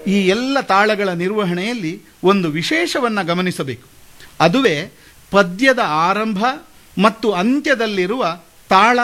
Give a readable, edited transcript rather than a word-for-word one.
ಈ ಎಲ್ಲ ತಾಳಗಳ ನಿರ್ವಹಣೆಯಲ್ಲಿ ಒಂದು ವಿಶೇಷವನ್ನು ಗಮನಿಸಬೇಕು. ಅದುವೇ ಪದ್ಯದ ಆರಂಭ ಮತ್ತು ಅಂತ್ಯದಲ್ಲಿರುವ ತಾಳ